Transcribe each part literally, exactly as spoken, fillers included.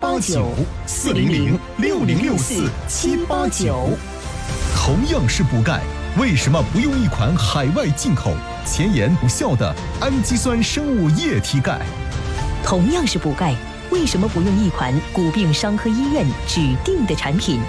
八九，四零零六零六四七八九。同样是补钙，为什么不用一款海外进口、前沿无效的氨基酸生物液体钙？ 同样是补钙，为什么不用一款骨病伤科医院指定的产品？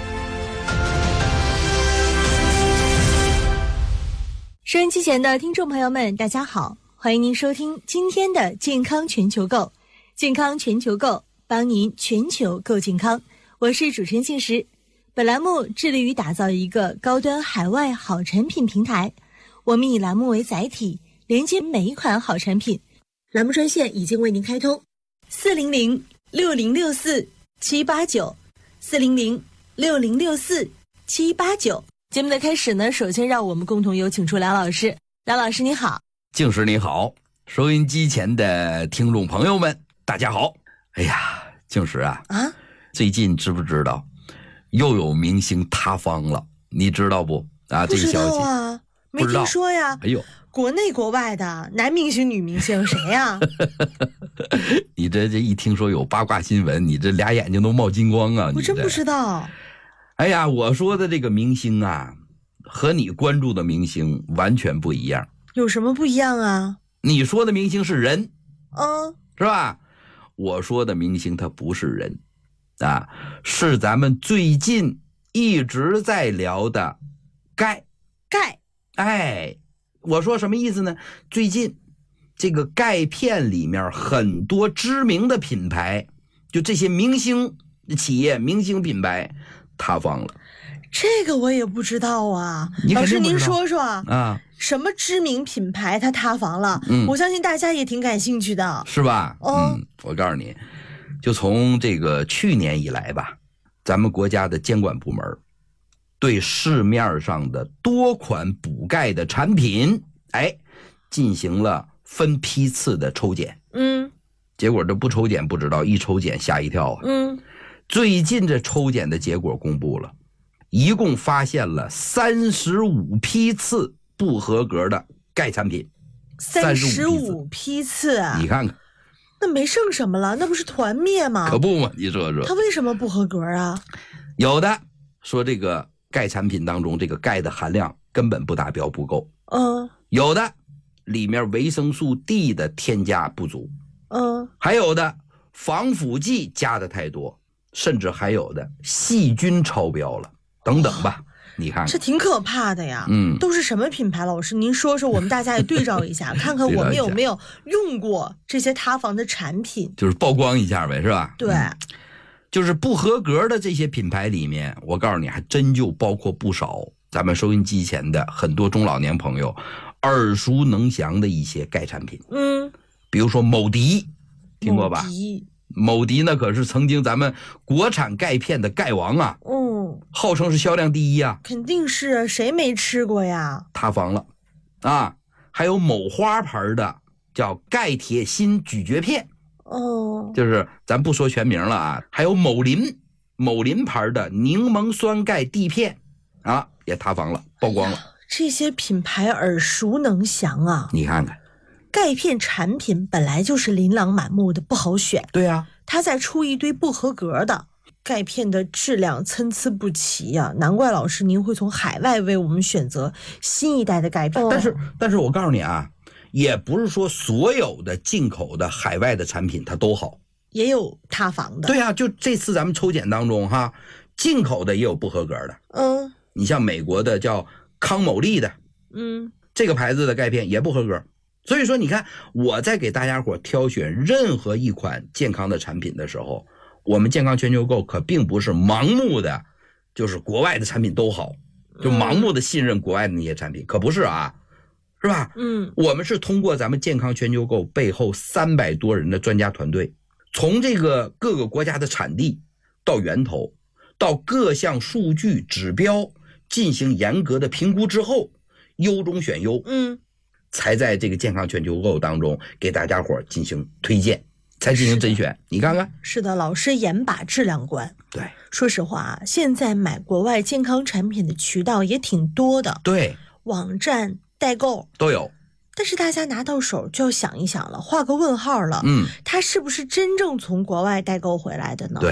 收音机前的听众朋友们，大家好，欢迎您收听今天的健康全球购。健康全球购，帮您全球购健康。我是主持人信实。本栏目致力于打造一个高端海外好产品平台，我们以栏目为载体，连接每一款好产品。栏目专线已经为您开通，四零零六零六四七八九，四零零六零六四七八九。节目的开始呢，首先让我们共同有请出梁老师。梁老师你好。 静时你好，收音机前的听众朋友们大家好。哎呀，静时啊， 啊， 最近知不知道又有明星塌方了？你知道不？啊，这个消息啊，没听说呀。 哎呦， 国内国外的男明星、女明星谁呀？ 你这这一听说有八卦新闻，你这俩眼睛都冒金光啊！ 我真不知道。 哎呀，我说的这个明星啊，和你关注的明星完全不一样。 有什么不一样啊？ 你说的明星是人， 嗯， 是吧？我说的明星他不是人啊，是咱们最近一直在聊的钙。 钙， 哎，我说什么意思呢？最近这个钙片里面很多知名的品牌，就这些明星企业、明星品牌塌方了。 这个我也不知道啊。老师您说说啊， 什么知名品牌它塌房了？嗯，我相信大家也挺感兴趣的， 是吧？ 哦、 嗯，我告诉你，就从这个去年以来吧，咱们国家的监管部门对市面上的多款补钙的产品，哎，进行了分批次的抽检。 嗯， 结果这不抽检不知道，一抽检吓一跳啊。 嗯， 最近这抽检的结果公布了，一共发现了三十五批次不合格的钙产品。 三十五批次啊！ 你看看， 那没剩什么了，那不是团灭吗？ 可不嘛，你说说， 它为什么不合格啊？ 有的说这个钙产品当中这个钙的含量根本不达标不够， 嗯， 有的里面维生素 D 的添加不足， 嗯， 还有的防腐剂加的太多，甚至还有的细菌超标了，等等吧。你看看， 这挺可怕的呀。 嗯， 都是什么品牌？老师您说说，我们大家也对照一下，看看我们有没有用过这些塌房的产品， 就是曝光一下呗，是吧？ 对、 嗯，就是不合格的这些品牌里面，我告诉你还真就包括不少咱们收音机前的很多中老年朋友耳熟能详的一些钙产品。 嗯， 比如说某迪，听过吧？ 某迪， 某迪那可是曾经咱们国产钙片的钙王啊， 嗯， 号称是销量第一啊， 肯定是，谁没吃过呀？ 塌房了啊！还有某花牌的叫钙铁锌咀嚼片， 哦， 就是咱不说全名了啊。还有某林某林牌的柠檬酸钙地片啊，也塌房了，曝光了。哎、 这些品牌耳熟能详啊， 你看看。 钙片产品本来就是琳琅满目的，不好选。 对啊， 它再出一堆不合格的钙片的质量参差不齐呀、啊，难怪老师您会从海外为我们选择新一代的钙片。 但是，但是我告诉你啊，也不是说所有的进口的海外的产品它都好， 也有塌房的。 对啊，就这次咱们抽检当中哈，进口的也有不合格的。 嗯， 你像美国的叫康某利的， 嗯， 这个牌子的钙片也不合格。所以说你看我在给大家伙挑选任何一款健康的产品的时候，我们健康全球购可并不是盲目的就是国外的产品都好，就盲目的信任国外的那些产品，可不是啊，是吧？ 嗯， 我们是通过咱们健康全球购背后三百多人的专家团队，从这个各个国家的产地到源头到各项数据指标进行严格的评估之后，优中选优， 嗯， 才在这个健康全球购当中给大家伙进行推荐，才进行甄选。你看看， 是的，老师严把质量关。 对， 说实话，现在买国外健康产品的渠道也挺多的， 对， 网站、代购都有。 但是大家拿到手就要想一想了，画个问号了。 嗯， 它是不是真正从国外代购回来的呢？ 对。